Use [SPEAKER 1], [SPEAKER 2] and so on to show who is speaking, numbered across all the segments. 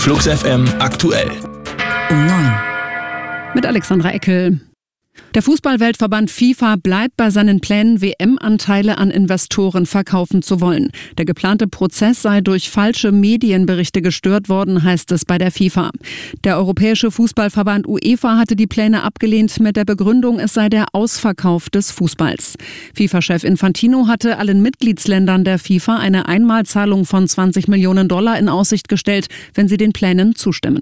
[SPEAKER 1] Flux FM aktuell.
[SPEAKER 2] Um 9.
[SPEAKER 3] Mit Alexandra Eckel. Der Fußballweltverband FIFA bleibt bei seinen Plänen, WM-Anteile an Investoren verkaufen zu wollen. Der geplante Prozess sei durch falsche Medienberichte gestört worden, heißt es bei der FIFA. Der Europäische Fußballverband UEFA hatte die Pläne abgelehnt mit der Begründung, es sei der Ausverkauf des Fußballs. FIFA-Chef Infantino hatte allen Mitgliedsländern der FIFA eine Einmalzahlung von $20 Millionen in Aussicht gestellt, wenn sie den Plänen zustimmen.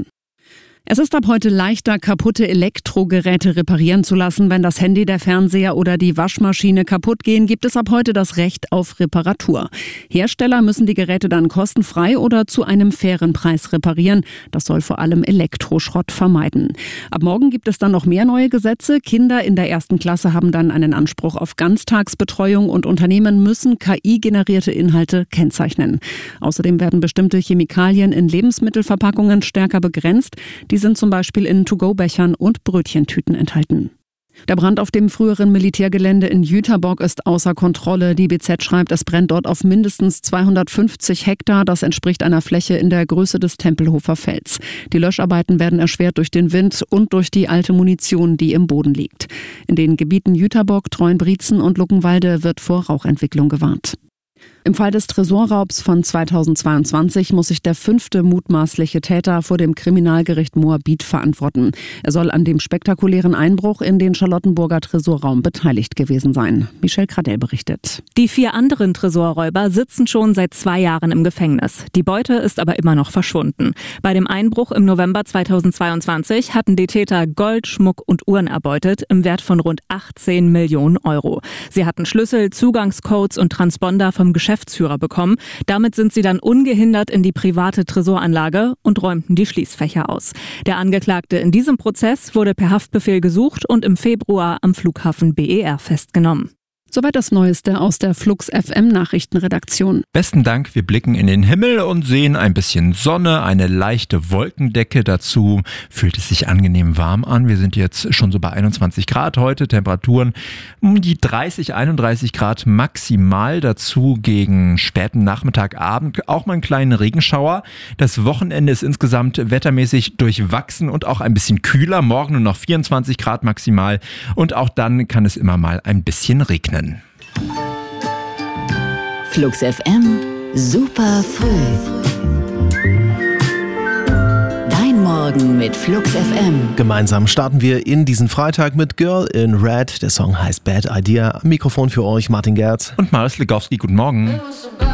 [SPEAKER 3] Es ist ab heute leichter, kaputte Elektrogeräte reparieren zu lassen. Wenn das Handy, der Fernseher oder die Waschmaschine kaputt gehen, gibt es ab heute das Recht auf Reparatur. Hersteller müssen die Geräte dann kostenfrei oder zu einem fairen Preis reparieren. Das soll vor allem Elektroschrott vermeiden. Ab morgen gibt es dann noch mehr neue Gesetze. Kinder in der 1. Klasse haben dann einen Anspruch auf Ganztagsbetreuung und Unternehmen müssen KI-generierte Inhalte kennzeichnen. Außerdem werden bestimmte Chemikalien in Lebensmittelverpackungen stärker begrenzt. Die sind zum Beispiel in To-Go-Bechern und Brötchentüten enthalten. Der Brand auf dem früheren Militärgelände in Jüterbock ist außer Kontrolle. Die BZ schreibt, es brennt dort auf mindestens 250 Hektar. Das entspricht einer Fläche in der Größe des Tempelhofer Felds. Die Löscharbeiten werden erschwert durch den Wind und durch die alte Munition, die im Boden liegt. In den Gebieten Jüterbock, Treuenbrietzen und Luckenwalde wird vor Rauchentwicklung gewarnt. Im Fall des Tresorraubs von 2022 muss sich der 5. mutmaßliche Täter vor dem Kriminalgericht Moabit verantworten. Er soll an dem spektakulären Einbruch in den Charlottenburger Tresorraum beteiligt gewesen sein. Michelle Kradell berichtet.
[SPEAKER 4] Die 4 anderen Tresorräuber sitzen schon seit 2 Jahren im Gefängnis. Die Beute ist aber immer noch verschwunden. Bei dem Einbruch im November 2022 hatten die Täter Gold, Schmuck und Uhren erbeutet im Wert von rund 18 Millionen Euro. Sie hatten Schlüssel, Zugangscodes und Transponder vom Geschäftsführer bekommen. Damit sind sie dann ungehindert in die private Tresoranlage und räumten die Schließfächer aus. Der Angeklagte in diesem Prozess wurde per Haftbefehl gesucht und im Februar am Flughafen BER festgenommen.
[SPEAKER 3] Soweit das Neueste aus der Flux FM Nachrichtenredaktion.
[SPEAKER 5] Besten Dank, wir blicken in den Himmel und sehen ein bisschen Sonne, eine leichte Wolkendecke dazu. Fühlt es sich angenehm warm an. Wir sind jetzt schon so bei 21 Grad heute, Temperaturen um die 30, 31 Grad maximal. Dazu gegen späten Nachmittag, Abend auch mal einen kleinen Regenschauer. Das Wochenende ist insgesamt wettermäßig durchwachsen und auch ein bisschen kühler. Morgen nur noch 24 Grad maximal und auch dann kann es immer mal ein bisschen regnen.
[SPEAKER 2] Flux FM, super früh. Dein Morgen mit Flux FM.
[SPEAKER 6] Gemeinsam starten wir in diesen Freitag mit Girl in Red. Der Song heißt Bad Idea. Am Mikrofon für euch Martin Gerz
[SPEAKER 5] und Marius Legowski. Guten Morgen.